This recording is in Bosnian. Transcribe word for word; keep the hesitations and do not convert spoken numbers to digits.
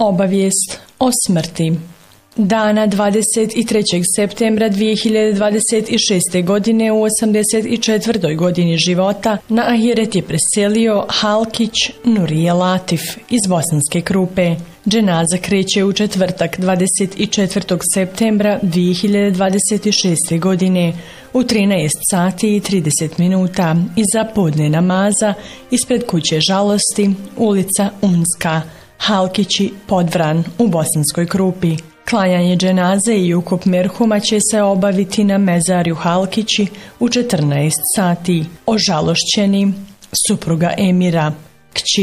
Obavijest o smrti. Dana dvadeset trećeg septembra dvije hiljade dvadeset šeste. godine u osamdeset četvrtoj godini života na ahiret je preselio Halkić Nurije Latif iz Bosanske Krupe. Dženaza kreće u četvrtak dvadeset četvrtog septembra dvije hiljade dvadeset šeste. godine u trinaest sati i trideset minuta iza podne namaza ispred kuće žalosti, ulica Unska, Halkići Podvran u Bosanskoj Krupi. Klanjanje dženaze i ukop merhuma će se obaviti na mezarju Halkići u četrnaest sati. Ožalošćeni supruga Emira, kći